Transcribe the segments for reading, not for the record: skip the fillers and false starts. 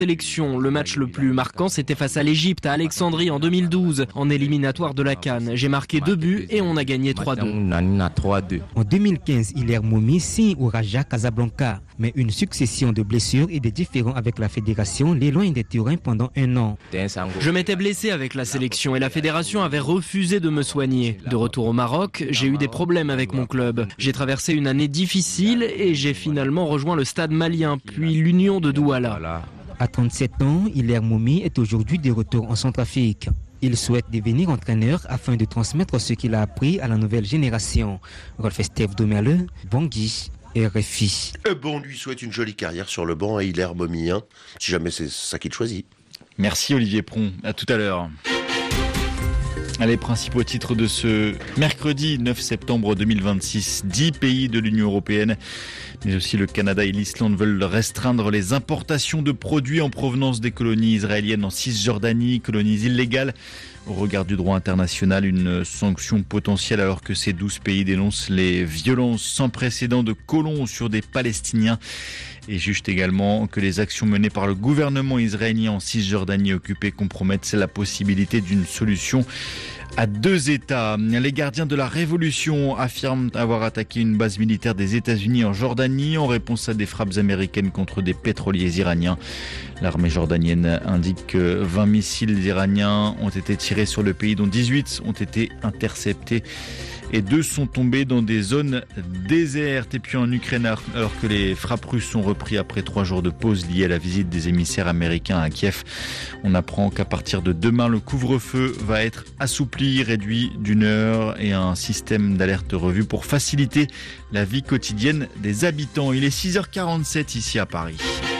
sélection. Le match le plus marquant, c'était face à l'Égypte, à Alexandrie en 2012, en éliminatoire de la CAN. J'ai marqué 2 buts et on a gagné 3-2. En 2015, Hilaire Momi signe au Raja Casablanca. Mais une succession de blessures et des différends avec la fédération l'éloignent des terrains pendant 1 an. Je m'étais blessé avec la sélection et la fédération avait refusé de me soigner. De retour au Maroc, j'ai eu des problèmes avec mon club. J'ai traversé une année difficile et j'ai finalement rejoint le stade malien, puis l'Union de Douala. À 37 ans, Hilaire Momi est aujourd'hui de retour en Centrafrique. Il souhaite devenir entraîneur afin de transmettre ce qu'il a appris à la nouvelle génération. Rolf Steve Domerle, Bangui, RFI. On lui souhaite une jolie carrière sur le banc à Hilaire Momi, si jamais c'est ça qu'il choisit. Merci Olivier Pron, à tout à l'heure. Les principaux titres de ce mercredi 9 septembre 2026. 10 pays de l'Union européenne, mais aussi le Canada et l'Islande veulent restreindre les importations de produits en provenance des colonies israéliennes en Cisjordanie, colonies illégales. Au regard du droit international, une sanction potentielle alors que ces 12 pays dénoncent les violences sans précédent de colons sur des Palestiniens et jugent également que les actions menées par le gouvernement israélien en Cisjordanie occupée compromettent la possibilité d'une solution à 2 États. Les gardiens de la révolution affirment avoir attaqué une base militaire des États-Unis en Jordanie en réponse à des frappes américaines contre des pétroliers iraniens. L'armée jordanienne indique que 20 missiles iraniens ont été tirés sur le pays, dont 18 ont été interceptés et 2 sont tombés dans des zones désertes. Et puis en Ukraine, alors que les frappes russes sont reprises après 3 jours de pause liées à la visite des émissaires américains à Kiev, on apprend qu'à partir de demain, le couvre-feu va être assoupli, réduit d'1 heure et un système d'alerte revu pour faciliter la vie quotidienne des habitants. Il est 6h47 ici à Paris.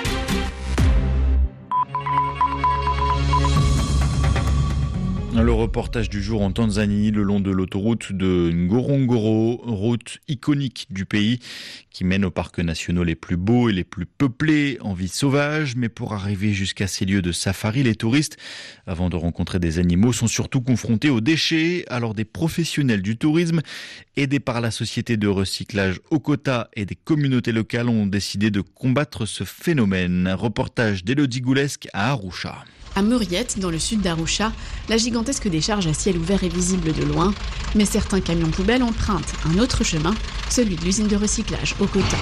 Le reportage du jour en Tanzanie, le long de l'autoroute de Ngorongoro, route iconique du pays qui mène aux parcs nationaux les plus beaux et les plus peuplés en vie sauvage. Mais pour arriver jusqu'à ces lieux de safari, les touristes, avant de rencontrer des animaux, sont surtout confrontés aux déchets. Alors des professionnels du tourisme, aidés par la société de recyclage Okota et des communautés locales, ont décidé de combattre ce phénomène. Un reportage d'Élodie Goulesque à Arusha. À Muriette, dans le sud d'Arusha, la gigantesque décharge à ciel ouvert est visible de loin, mais certains camions poubelles empruntent un autre chemin, celui de l'usine de recyclage Okota.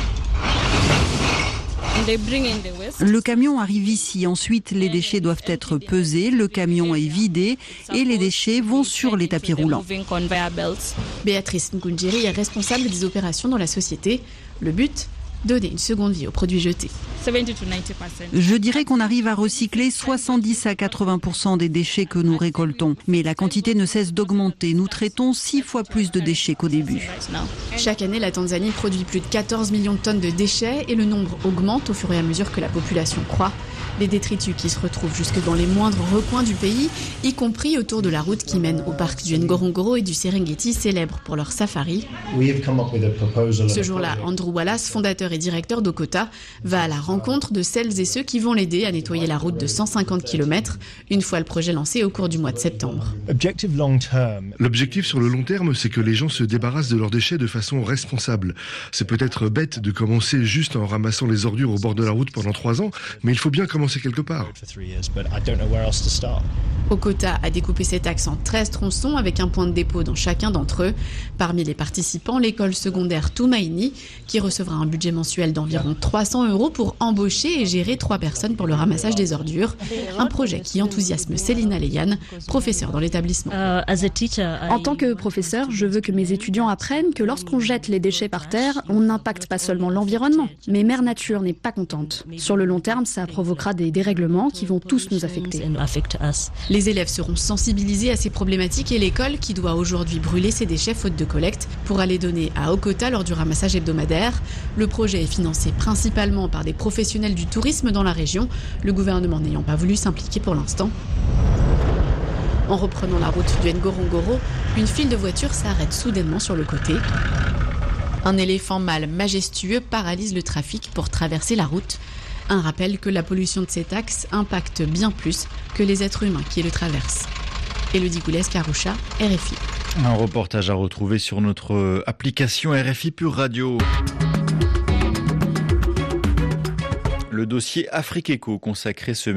Le camion arrive ici, ensuite les déchets doivent être pesés, le camion est vidé et les déchets vont sur les tapis roulants. Béatrice Nkunjiri est responsable des opérations dans la société. Le but ? Donner une seconde vie aux produits jetés. Je dirais qu'on arrive à recycler 70 à 80% des déchets que nous récoltons. Mais la quantité ne cesse d'augmenter. Nous traitons 6 fois plus de déchets qu'au début. Chaque année, la Tanzanie produit plus de 14 millions de tonnes de déchets et le nombre augmente au fur et à mesure que la population croît. Des détritus qui se retrouvent jusque dans les moindres recoins du pays, y compris autour de la route qui mène au parc du Ngorongoro et du Serengeti, célèbres pour leur safari. Ce jour-là, Andrew Wallace, fondateur et directeur d'Okota, va à la rencontre de celles et ceux qui vont l'aider à nettoyer la route de 150 km, une fois le projet lancé au cours du mois de septembre. L'objectif sur le long terme, c'est que les gens se débarrassent de leurs déchets de façon responsable. C'est peut-être bête de commencer juste en ramassant les ordures au bord de la route pendant 3 ans, mais il faut bien commencer quelque part. Okota a découpé cet axe en 13 tronçons avec un point de dépôt dans chacun d'entre eux. Parmi les participants, l'école secondaire Tumaini, qui recevra un budget mensuel d'environ 300 € pour embaucher et gérer 3 personnes pour le ramassage des ordures. Un projet qui enthousiasme Célina Leyane, professeure dans l'établissement. En tant que professeur, je veux que mes étudiants apprennent que lorsqu'on jette les déchets par terre, on n'impacte pas seulement l'environnement, mais Mère Nature n'est pas contente. Sur le long terme, ça provoquera des dérèglements qui vont tous nous affecter. Les élèves seront sensibilisés à ces problématiques et l'école, qui doit aujourd'hui brûler ses déchets faute de collecte, pourra les donner à Okota lors du ramassage hebdomadaire. Le projet est financé principalement par des professionnels du tourisme dans la région, le gouvernement n'ayant pas voulu s'impliquer pour l'instant. En reprenant la route du Ngorongoro, une file de voitures s'arrête soudainement sur le côté. Un éléphant mâle majestueux paralyse le trafic pour traverser la route. Un rappel que la pollution de cet axe impacte bien plus que les êtres humains qui le traversent. Élodie Goulesque, Arusha, RFI. Un reportage à retrouver sur notre application RFI Pure Radio. Le dossier Afrique Éco consacré ce